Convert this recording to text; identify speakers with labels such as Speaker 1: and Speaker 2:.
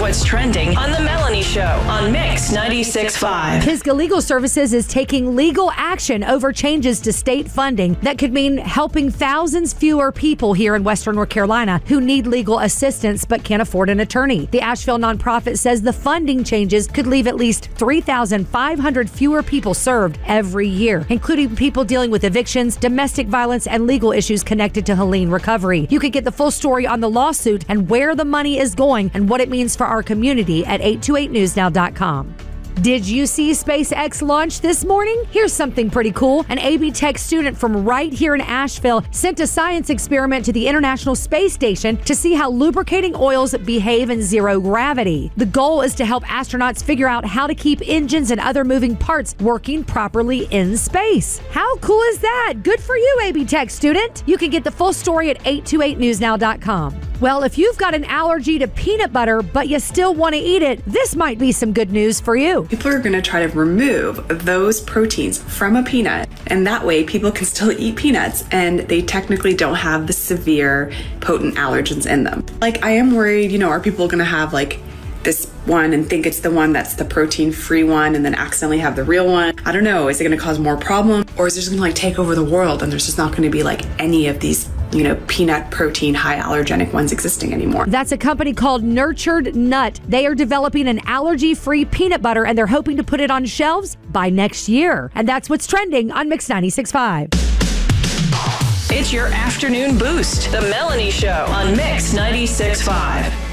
Speaker 1: what's trending on The Melanie Show on Mix 96.5.
Speaker 2: Pisgah Legal Services is taking legal action over changes to state funding that could mean helping thousands fewer people here in Western North Carolina who need legal assistance but can't afford an attorney. The Asheville nonprofit says the funding changes could leave at least 3,500 fewer people served every year, including people dealing with evictions, domestic violence, and legal issues connected to Helene recovery. You could get the full story on the lawsuit and where the money is going and what it means for our community at 828newsnow.com. Did you see SpaceX launch this morning? Here's something pretty cool. An AB Tech student from right here in Asheville sent a science experiment to the International Space Station to see how lubricating oils behave in zero gravity. The goal is to help astronauts figure out how to keep engines and other moving parts working properly in space. How cool is that? Good for you, AB Tech student. You can get the full story at 828newsnow.com. Well, if you've got an allergy to peanut butter, but you still want to eat it, this might be some good news for you.
Speaker 3: People are going to try to remove those proteins from a peanut, and that way people can still eat peanuts and they technically don't have the severe potent allergens in them. Like, I am worried, are people going to have this one and think it's the one that's the protein-free one and then accidentally have the real one? I don't know. Is it going to cause more problems, or is it just going to take over the world and there's just not going to be any of these peanut protein high allergenic ones existing anymore?
Speaker 2: That's a company called Nurtured Nut. They are developing an allergy-free peanut butter and they're hoping to put it on shelves by next year. And that's what's trending on Mix 96.5.
Speaker 1: It's your afternoon boost. The Melanie Show on Mix 96.5.